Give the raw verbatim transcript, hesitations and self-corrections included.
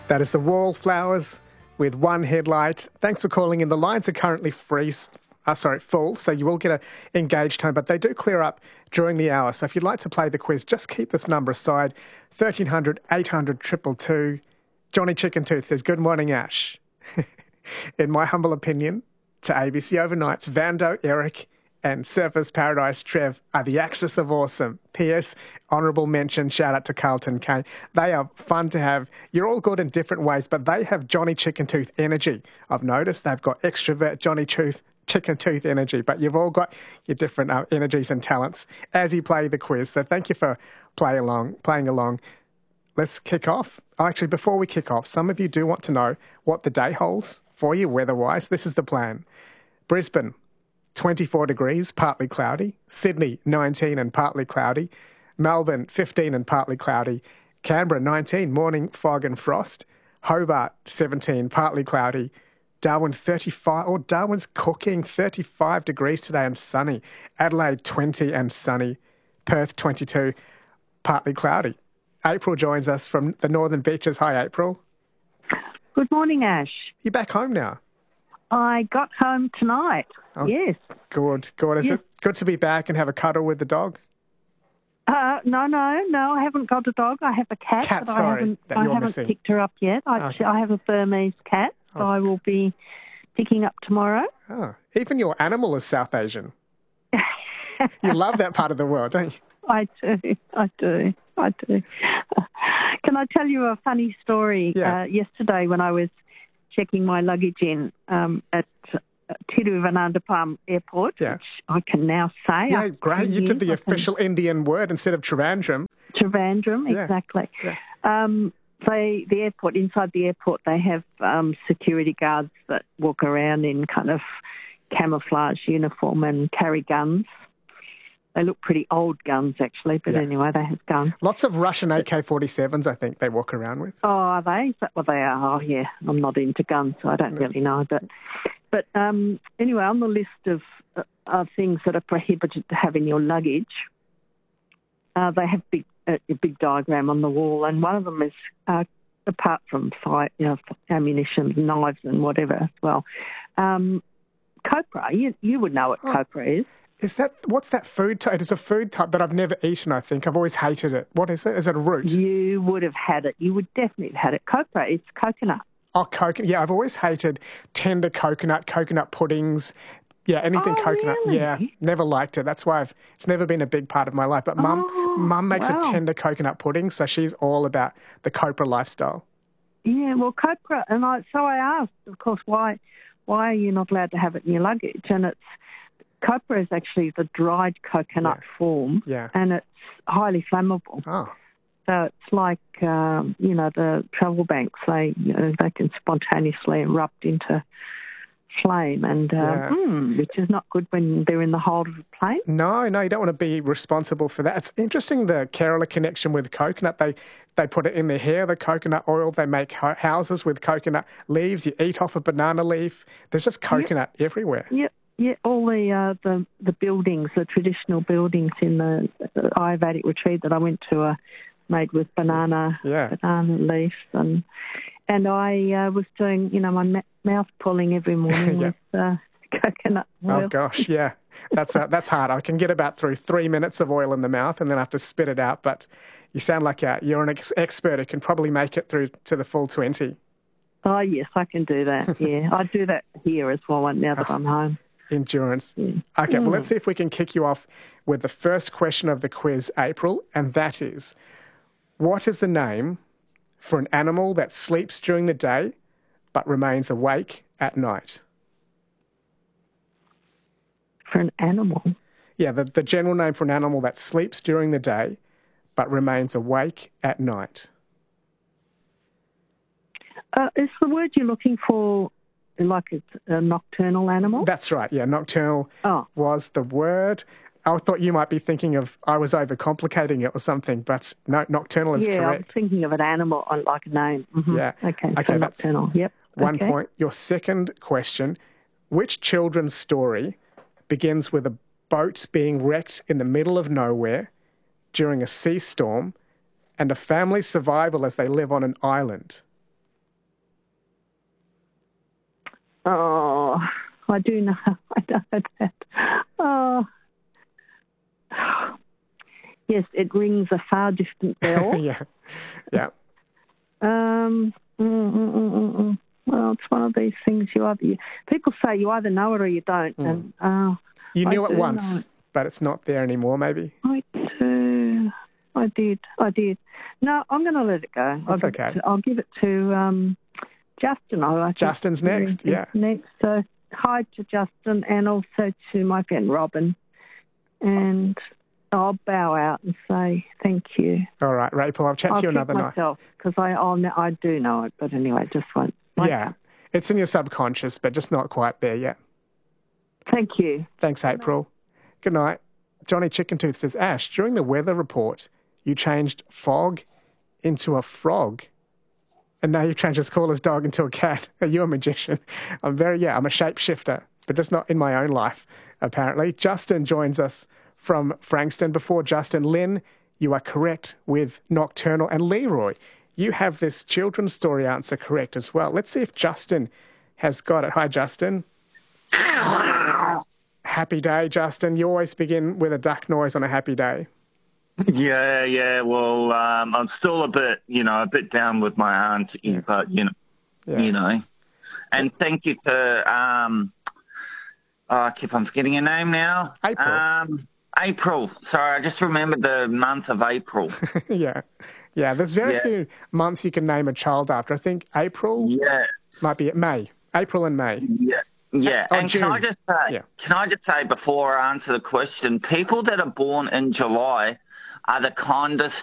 That is the Wallflowers with One Headlight. Thanks for calling in. The lines are currently free, uh, sorry, full, so you will get an engaged tone, but they do clear up during the hour. So if you'd like to play the quiz, just keep this number aside, thirteen hundred, eight hundred, two two two. Johnny Chicken Tooth says, good morning, Ash. In my humble opinion, to A B C Overnight's Vando, Eric, and Surfers Paradise Trev are the axis of awesome. P S. Honourable mention, shout out to Carlton Kane. They are fun to have. You're all good in different ways, but they have Johnny Chicken Tooth energy. I've noticed they've got extrovert Johnny Tooth, Chicken Tooth energy, but you've all got your different uh, energies and talents as you play the quiz. So thank you for play along, playing along. Let's kick off. Oh, actually, before we kick off, some of you do want to know what the day holds for you weather-wise. This is the plan. Brisbane, twenty-four degrees, partly cloudy. Sydney, nineteen and partly cloudy. Melbourne, fifteen and partly cloudy. Canberra, nineteen, morning fog and frost. Hobart, seventeen, partly cloudy. Darwin, thirty-five. Oh, Darwin's cooking, thirty-five degrees today and sunny. Adelaide, twenty and sunny. Perth, twenty-two, partly cloudy. April joins us from the Northern Beaches. Hi, April. Good morning, Ash. You're back home now? I got home tonight, oh, yes. Good, good. Is yes. it good to be back and have a cuddle with the dog? Uh, no, no, no, I haven't got a dog. I have a cat, cat but sorry, I haven't, that I you're haven't missing. picked her up yet. I, okay. I have a Burmese cat, so oh. I will be picking up tomorrow. Oh, even your animal is South Asian. You love that part of the world, don't you? I do, I do, I do. Can I tell you a funny story? Yeah. Uh, yesterday when I was checking my luggage in um, at Tiruvananthapuram Airport, yeah. which I can now say. Yeah, great. You did the official Indian word instead of Trivandrum. Trivandrum, yeah. exactly. Yeah. Um, they, the airport, inside the airport, they have um, security guards that walk around in kind of camouflage uniform and carry guns. They look pretty old guns, actually, but yeah. anyway, they have guns. Lots of Russian A K forty-sevens, I think, they walk around with. Oh, are they? Is that what they are? Oh, yeah. I'm not into guns, so I don't no. really know. But but um, anyway, on the list of, uh, of things that are prohibited to have in your luggage, uh, they have big, uh, a big diagram on the wall, and one of them is, uh, apart from fire, you know, ammunition, knives and whatever as well, um, copra. You, you would know what oh. copra is. Is that, what's that food type? It is a food type that I've never eaten, I think. I've always hated it. What is it? Is it a root? You would have had it. You would definitely have had it. Copra, it's coconut. Oh, coconut. Yeah, I've always hated tender coconut, coconut puddings. Yeah, anything oh, coconut. Really? Yeah, never liked it. That's why I've, it's never been a big part of my life. But Mum, oh, Mum makes wow. a tender coconut pudding, so she's all about the copra lifestyle. Yeah, well, copra, and I, so I asked, of course, why, why are you not allowed to have it in your luggage? And it's, copra is actually the dried coconut yeah. form, yeah. and it's highly flammable. Oh. So it's like, um, you know, the travel banks, they you know, they can spontaneously erupt into flame, and uh, yeah. mm, which is not good when they're in the hold of a plane. No, no, you don't want to be responsible for that. It's interesting, the Kerala connection with coconut. They they put it in their hair, the coconut oil. They make houses with coconut leaves. You eat off a banana leaf. There's just coconut yep. everywhere. Yep. Yeah, all the, uh, the the buildings, the traditional buildings in the Ayurvedic retreat that I went to are made with banana yeah. banana leaves, and and I uh, was doing, you know, my ma- mouth pulling every morning yeah. with uh, coconut oil. Oh gosh, yeah, that's uh, that's hard. I can get about through three minutes of oil in the mouth, and then I have to spit it out. But you sound like uh, you're an ex- expert who can probably make it through to the full twenty. Oh yes, I can do that. Yeah, I do that here as well. Now that I'm home. Endurance. Mm. Okay, mm. well, let's see if we can kick you off with the first question of the quiz, April, and that is, what is the name for an animal that sleeps during the day but remains awake at night? For an animal? Yeah, the, the general name for an animal that sleeps during the day but remains awake at night. Uh, is the word you're looking for like it's a nocturnal animal? That's right, yeah. Nocturnal oh. was the word. I thought you might be thinking of, I was overcomplicating it or something, but no, nocturnal is yeah, correct. Yeah, I was thinking of an animal, like a name. Mm-hmm. Yeah. Okay, okay so nocturnal, yep. One okay. point. Your second question, which children's story begins with a boat being wrecked in the middle of nowhere during a sea storm and a family's survival as they live on an island? Oh, I do know. I know that. Oh. Yes, it rings a far distant bell. yeah, yeah. Um, mm, mm, mm, mm, mm. Well, it's one of these things you either... You, people say you either know it or you don't. Mm. And uh, You knew I it once, it. but it's not there anymore, maybe? I do. I did. I did. No, I'm going to let it go. That's I'll okay. To, I'll give it to um, Justin. I think Justin's next, yeah. Next. So hi to Justin and also to my friend Robin. And I'll bow out and say thank you. All right, Rachel, I'll chat I'll to you another night. myself because I I'll, I do know it, but anyway, just won't. Yeah, it's in your subconscious, but just not quite there yet. Thank you. Thanks, April. Good night. Johnny Chicken Tooth says, Ash, during the weather report, you changed fog into a frog. And now you've changed his caller's dog into a cat. Are you a magician? I'm very, yeah, I'm a shapeshifter, but just not in my own life, apparently. Justin joins us from Frankston. Before Justin, Lynn, you are correct with nocturnal. And Leroy, you have this children's story answer correct as well. Let's see if Justin has got it. Hi, Justin. Happy day, Justin. You always begin with a duck noise on a happy day. Yeah, yeah. Well, um, I'm still a bit, you know, a bit down with my aunt, yeah. but, you know, yeah. you know. And thank you to, um, oh, I keep on forgetting your name now. April. Um, April. Sorry, I just remembered the month of April. yeah. Yeah, there's very yeah. few months you can name a child after. I think April yeah. might be May. April and May. Yeah. Yeah, oh, and June. can I just say, yeah. can I just say before I answer the question, people that are born in July are the kindest